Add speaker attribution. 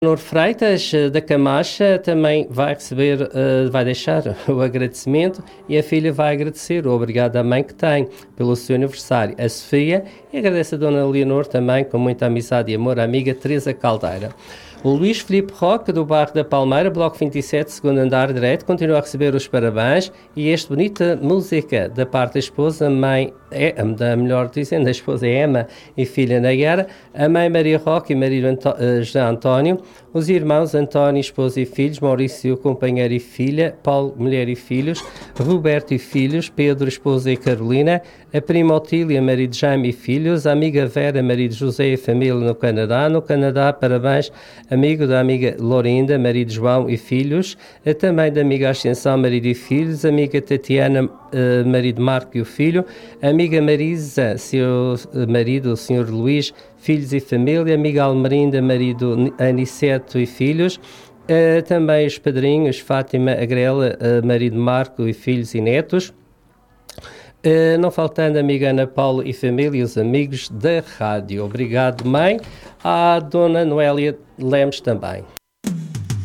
Speaker 1: Nor Freitas, da Camacha, também vai receber, vai deixar o agradecimento e a filha vai agradecer o obrigado à mãe que tem pelo seu aniversário, a Sofia, e agradece a Dona Leonor também, com muita amizade e amor, a amiga Teresa Caldeira. O Luís Filipe Roque, do bairro da Palmeira, bloco 27, segundo andar direito, continua a receber os parabéns e esta bonita música da parte da esposa, melhor dizendo, a esposa é Emma e filha Nayara, a mãe Maria Roque e marido José António, os irmãos António, esposa e filhos, Maurício, companheiro e filha, Paulo, mulher e filhos, Roberto e filhos, Pedro, esposa e Carolina, a prima Otília, marido Jaime e filhos, a amiga Vera, marido José e família no Canadá, parabéns, amigo da amiga Lorinda, marido João e filhos, também da amiga Ascensão, marido e filhos, amiga Tatiana, marido Marco e o filho, amiga Marisa, seu marido, o senhor Luís, filhos e família, amiga Almerinda, marido Aniceto e filhos, também os padrinhos, Fátima Agrela, marido Marco e filhos e netos, não faltando a amiga Ana Paula e família e os amigos da rádio. Obrigado, mãe. À dona Noélia Lemos também.